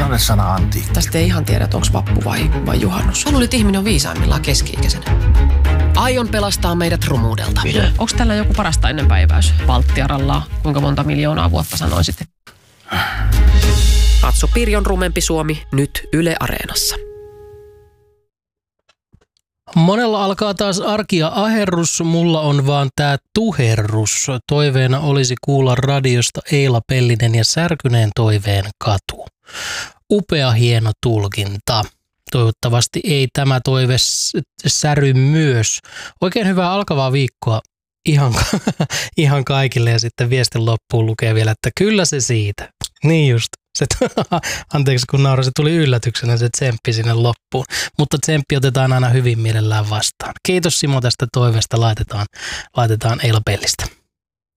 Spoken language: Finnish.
Sadesana antiikki. Tästä ei ihan tiedä, onko vappu vai juhannus. Mä luulin, että ihminen on viisaimmillaan keski-ikäisenä. Aion pelastaa meidät rumuudelta. Onko tällä joku parasta ennenpäiväys? Valttiaralla, kuinka monta miljoonaa vuotta sanoisit? Katso Pirjon rumempi Suomi nyt Yle Areenassa. Monella alkaa taas arki ja aherrus, mulla on vaan tää tuherrus. Toiveena olisi kuulla radiosta Eila Pellinen ja Särkyneen toiveen katu. Upea hieno tulkinta. Toivottavasti ei tämä toive säry myös. Oikein hyvää alkavaa viikkoa ihan kaikille ja sitten viestin loppuun lukee vielä, että kyllä se siitä. Niin just. Anteeksi kun nauraa, se tuli yllätyksenä se tsemppi sinne loppuun. Mutta tsemppi otetaan aina hyvin mielellään vastaan. Kiitos Simo tästä toiveesta, laitetaan Eila Pellistä.